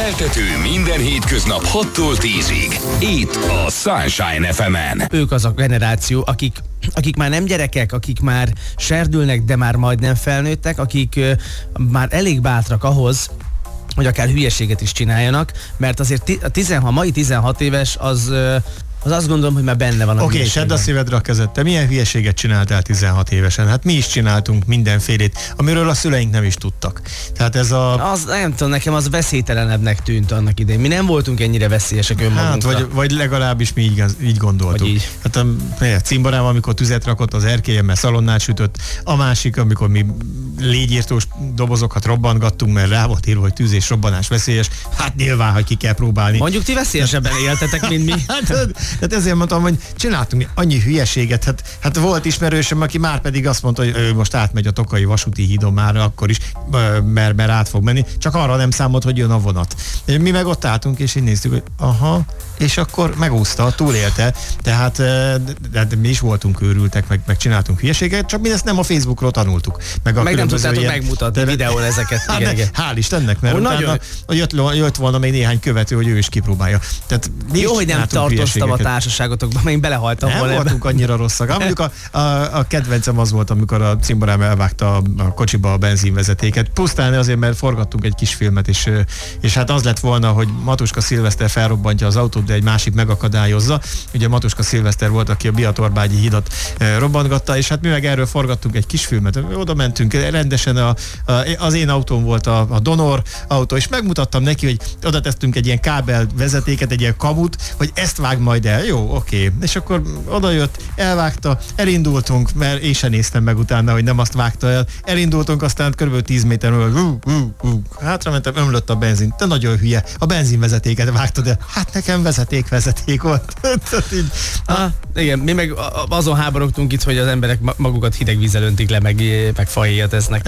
Keltető minden hétköznap 6-tól 10-ig. Itt a Sunshine FM-en. Ők az a generáció, akik már nem gyerekek, akik már serdülnek, de már majdnem felnőttek, akik már elég bátrak ahhoz, hogy akár hülyeséget is csináljanak, mert azért a mai 16 éves az azt gondolom, hogy már benne van a Oké, sedd a szívedre a kezed. Te milyen hülyeséget csináltál 16 évesen? Hát mi is csináltunk mindenfélét, amiről a szüleink nem is tudtak. Tehát ez a... Az, nem tudom, nekem az veszélytelenebbnek tűnt annak idején. Mi nem voltunk ennyire veszélyesek önmagunkra. Hát, vagy legalábbis mi így gondoltuk. Vagy így. Hát a cimborám, amikor tüzet rakott az erkélyen, mert szalonnát sütött, a másik, amikor mi légyírtós dobozokat robbantgattunk, mert rá volt írva, hogy tűz és robbanás veszélyes. Hát nyilván, hogy ki kell próbálni. Mondjuk ti veszélyesebben éltetek, mint mi. Hát ezért mondtam, hogy csináltunk annyi hülyeséget. Hát volt ismerősöm, aki már pedig azt mondta, hogy ő most átmegy a Tokai vasúti hídon már akkor is, mert át fog menni. Csak arra nem számolt, hogy jön a vonat. Mi meg ott álltunk, és így néztük, hogy aha, és akkor megúszta, túlélte. Tehát de mi is voltunk őrültek, meg csináltunk hülyeséget, csak mi ezt nem a Facebookról tanultuk. Meg nem tudtátok megmutatni videón ezeket. Igen. Hál' Istennek, mert utána jött volna még néhány követő, hogy ő is kipróbálja. Tehát jó, hogy nem tartoztam a társaságotokban, még belehaltam volna. Nem voltunk annyira rosszak. Mondjuk a kedvencem az volt, amikor a cimborám elvágta a kocsiba a benzinvezetéket. Pusztán azért, mert forgattunk egy kis filmet, és hát az lett volna, hogy Matuska Szilveszter felrobbantja az autót, de egy másik megakadályozza. Ugye Matuska Szilveszter volt, aki a Biatorbágyi hidat robbantgatta, és hát mi meg erről forgattunk egy kis filmet. Oda mentünk, rendesen az én autóm volt a donor autó, és megmutattam neki, hogy oda tettünk egy ilyen kábel vezetéket, egy ilyen kamut, hogy ezt vág majd el. Jó, oké. És akkor oda jött, elvágta, elindultunk, mert én sem néztem meg utána, hogy nem azt vágta el. Elindultunk, aztán kb. 10 méterről hátra mentem, ömlött a benzin. Te nagyon hülye, a benzinvezetéket vágtad el. Hát nekem vezeték volt. Igen, mi meg azon háborogtunk itt, hogy az emberek magukat hideg vízzel öntik le, meg fahéjat esznek.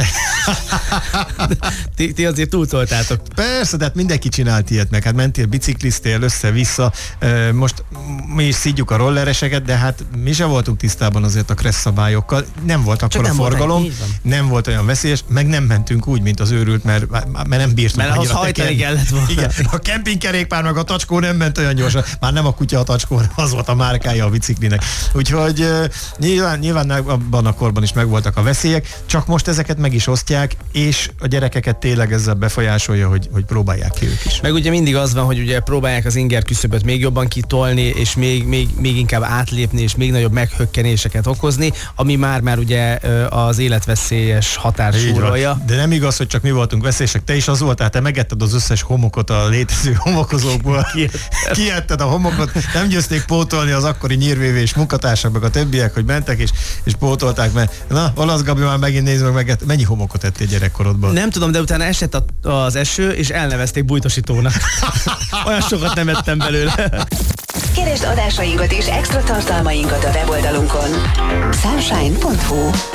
Ti azért túltoltátok. Persze, de hát mindenki csinált ilyet meg. Hát mentél, bicikliztél össze-vissza. Most mi is szidjuk a rollereseket, de hát mi sem voltunk tisztában azért a kressz szabályokkal. Nem volt akkor a forgalom, nem volt olyan veszélyes, meg nem mentünk úgy, mint az őrült, mert nem bírtunk. Mert ahhoz hajtani kellett volna. Igen, a kempingkerékpár meg a tacskó nem ment olyan gyorsan. Már nem a kutya a tacskó, az volt a márkája a biciklinek. Úgyhogy nyilván abban a korban is megvoltak a veszélyek, csak most ezeket meg is osztják, és a gyerekeket tényleg ezzel befolyásolja, hogy próbálják ki ők is. Meg ugye mindig az van, hogy ugye próbálják az inger küszöböt még jobban kitolni, és még inkább átlépni, és még nagyobb meghökkenéseket okozni, ami már ugye az életveszélyes határ súrolja. De nem igaz, hogy csak mi voltunk veszélyesek, te is az voltál, te megetted az összes homokot a létező homokozókból. Kietted a homokot, nem győzték pótolni az akkori nyírvévés munkatársak, meg a többiek, hogy mentek és pótolták, mert na, Olasz Gabi már megint nézd meg, mennyi homokot ettél gyerekkorodban? Nem tudom, de utána esett az eső, és elnevezték bújtosítónak. Olyan sokat nem ettem belőle. Keresd adásainkat és extra tartalmainkat a weboldalunkon. Sunshine.hu